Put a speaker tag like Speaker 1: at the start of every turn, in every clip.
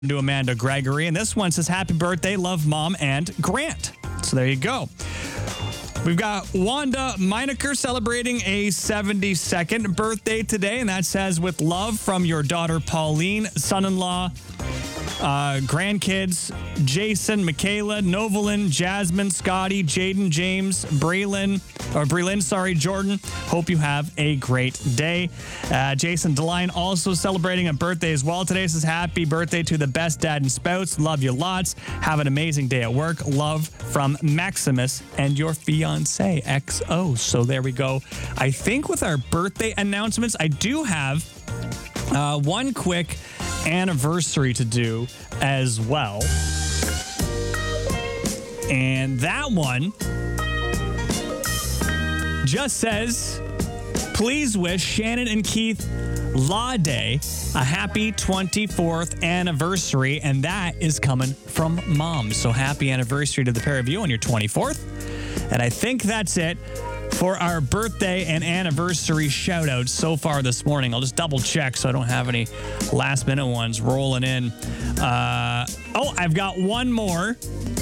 Speaker 1: to Amanda Gregory. And this one says, happy birthday, love mom and Grant. So there you go. We've got Wanda Meinecker celebrating a 72nd birthday today. And that says, with love from your daughter Pauline, son-in-law, grandkids, Jason, Michaela, Novalyn, Jasmine, Scotty, Jaden, James, Breland, Jordan. Hope you have a great day. Jason DeLine also celebrating a birthday as well today. Says happy birthday to the best dad and spouse. Love you lots. Have an amazing day at work. Love from Maximus and your fiance XO. So there we go. I think with our birthday announcements, I do have one quick anniversary to do as well. And that one just says, please wish Shannon and Keith Laude a happy 24th anniversary. And that is coming from Mom. So happy anniversary to the pair of you on your 24th. And I think that's it for our birthday and anniversary shout outs so far this morning. I'll just double check so I don't have any last minute ones rolling in. I've got one more.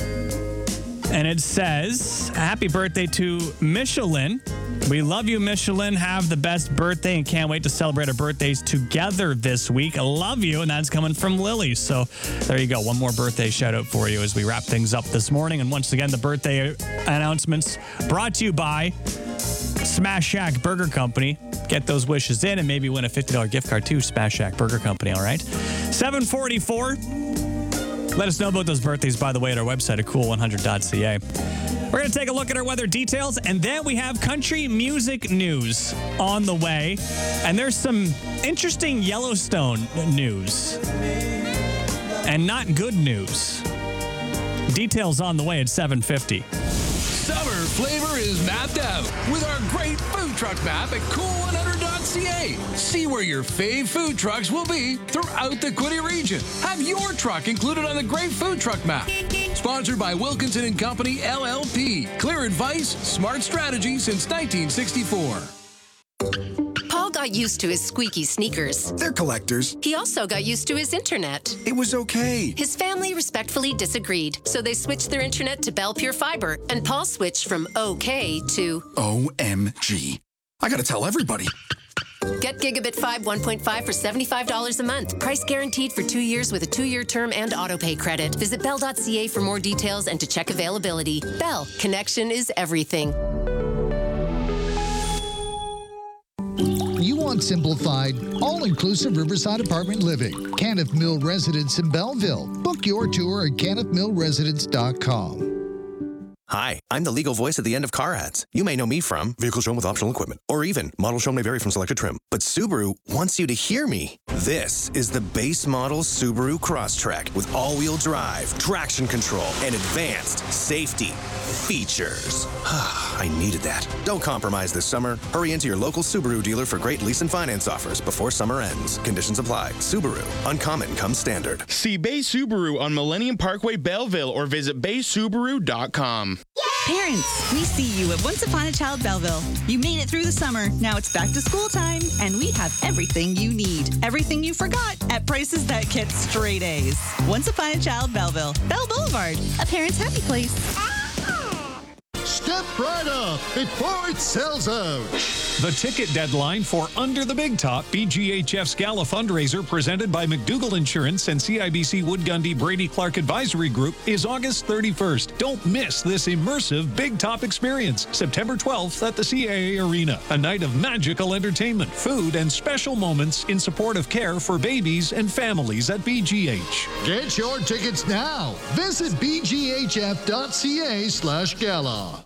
Speaker 1: And it says, happy birthday to Michelin. We love you, Michelin. Have the best birthday and can't wait to celebrate our birthdays together this week. I love you. And that's coming from Lily. So there you go. One more birthday shout out for you as we wrap things up this morning. And once again, the birthday announcements brought to you by Smash Shack Burger Company. Get those wishes in and maybe win a $50 gift card to Smash Shack Burger Company. All right. 744. Let us know about those birthdays, by the way, at our website at cool100.ca. We're going to take a look at our weather details, and then we have country music news on the way. And there's some interesting Yellowstone news and not good news. Details on the way at 7:50.
Speaker 2: Summer flavor is mapped out with our great food truck map at cool100.ca. See where your fave food trucks will be throughout the Quinte region. Have your truck included on the great food truck map. Sponsored by Wilkinson & Company, LLP. Clear advice, smart strategy since 1964.
Speaker 3: Paul got used to his squeaky sneakers.
Speaker 4: They're collectors.
Speaker 3: He also got used to his internet.
Speaker 4: It was okay.
Speaker 3: His family respectfully disagreed, so they switched their internet to Bell Pure Fiber, and Paul switched from OK to
Speaker 4: OMG. I gotta tell everybody.
Speaker 3: Get Gigabit 5 1.5 for $75 a month. Price guaranteed for 2 years with a 2-year term and autopay credit. Visit bell.ca for more details and to check availability. Bell, connection is everything.
Speaker 5: You want simplified, all-inclusive Riverside apartment living. Kenneth Mill Residence in Belleville. Book your tour at kennethmillresidence.com.
Speaker 6: Hi, I'm the legal voice at the end of car ads. You may know me from vehicle shown with optional equipment, or even model shown may vary from selected trim. But Subaru wants you to hear me. This is the base model Subaru Crosstrek with all-wheel drive, traction control, and advanced safety features. I needed that. Don't compromise this summer. Hurry into your local Subaru dealer for great lease and finance offers before summer ends. Conditions apply. Subaru. Uncommon comes standard.
Speaker 7: See Bay Subaru on Millennium Parkway, Belleville, or visit baysubaru.com.
Speaker 8: Parents, we see you at Once Upon a Child Belleville. You made it through the summer. Now it's back to school time, and we have everything you need. Everything you forgot at prices that get straight A's. Once Upon a Child Belleville. Bell Boulevard, a parent's happy place.
Speaker 9: Step right up before it sells out.
Speaker 10: The ticket deadline for Under the Big Top, BGHF's Gala fundraiser presented by McDougall Insurance and CIBC Wood Gundy Brady Clark Advisory Group is August 31st. Don't miss this immersive Big Top experience. September 12th at the CAA Arena. A night of magical entertainment, food, and special moments in support of care for babies and families at BGH.
Speaker 9: Get your tickets now. Visit bghf.ca/gala.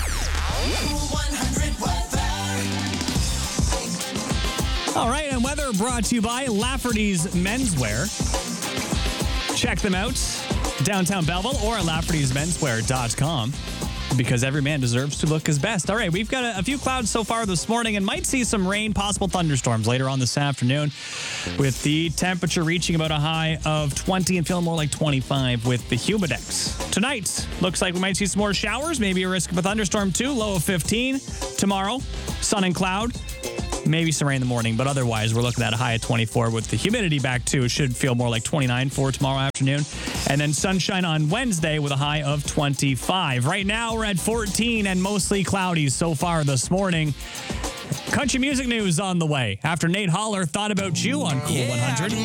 Speaker 1: All right, and weather brought to you by Lafferty's Menswear. Check them out, downtown Belleville or at Lafferty'sMenswear.com, because every man deserves to look his best. All right, we've got a few clouds so far this morning and might see some rain, possible thunderstorms later on this afternoon, with the temperature reaching about a high of 20 and feeling more like 25 with the humidex. Tonight, looks like we might see some more showers, maybe a risk of a thunderstorm too, low of 15. Tomorrow, sun and cloud. Maybe some rain in the morning, but otherwise we're looking at a high of 24 with the humidity back too. It should feel more like 29 for tomorrow afternoon. And then sunshine on Wednesday with a high of 25. Right now we're at 14 and mostly cloudy so far this morning. Country music news on the way after Nate Holler thought about you on Cool 100.